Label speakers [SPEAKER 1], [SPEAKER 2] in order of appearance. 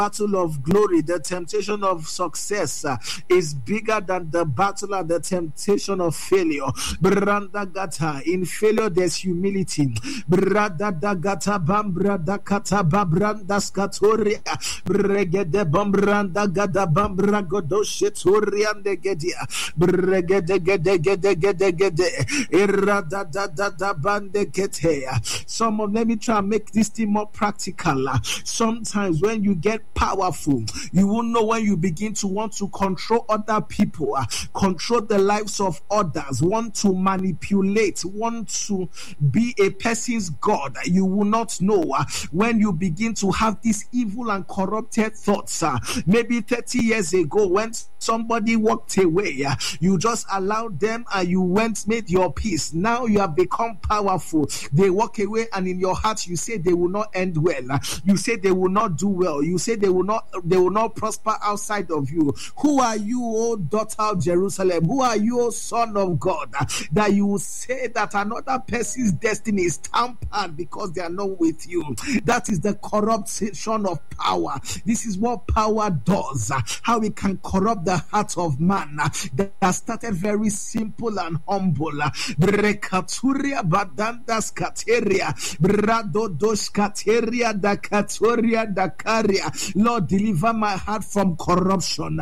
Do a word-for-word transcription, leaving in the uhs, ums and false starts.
[SPEAKER 1] battle of glory, the temptation of success uh, is bigger than the battle and the temptation of failure. Branda gata, in failure there's humility. Brada da gata bambra da kata babranda skatoria. Bregede bambranda gada bambra godoshetoria negedia. Bregede gede gede gede gede. Irada da da da bande ketea. Some of let me try and make this thing more practical. Sometimes when you get powerful, you will know when you begin to want to control other people, uh, control the lives of others, want to manipulate, want to be a person's God. You will not know uh, when you begin to have these evil and corrupted thoughts. Uh, maybe thirty years ago, when somebody walked away, uh, you just allowed them and you went, made your peace. Now you have become powerful. They walk away, and in your heart you say they will not end well. Uh, you say they will not do well. You say they will not they will not prosper outside of you. Who are you, O daughter of Jerusalem? Who are you, O son of God, that you will say that another person's destiny is tampered because they are not with you? That is the corruption of power. This is what power does. How it can corrupt the heart of man that started very simple and humble. Brekaturia badanda skateria brado doskateria da katoria da karia. Lord, deliver my heart from corruption.